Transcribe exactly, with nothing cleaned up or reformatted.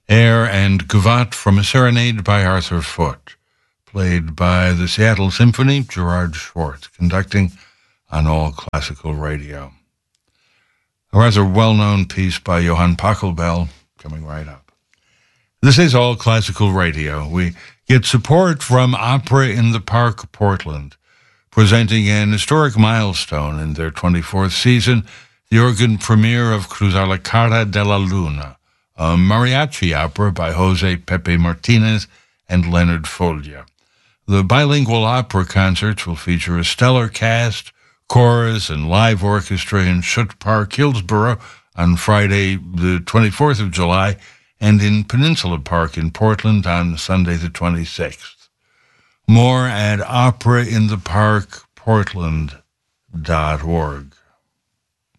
Air and Gavotte from a Serenade by Arthur Foote, played by the Seattle Symphony, Gerard Schwartz, conducting on All Classical Radio. A rather well-known piece by Johann Pachelbel, coming right up. This is All Classical Radio. We get support from Opera in the Park, Portland, presenting an historic milestone in their twenty-fourth season, the organ premiere of Cruz a la Cara de la Luna, a mariachi opera by Jose Pepe Martinez and Leonard Foglia. The bilingual opera concerts will feature a stellar cast, chorus, and live orchestra in Schutt Park, Hillsborough on Friday, the twenty-fourth of July, and in Peninsula Park in Portland on Sunday, the twenty-sixth. More at opera in the park portland dot org.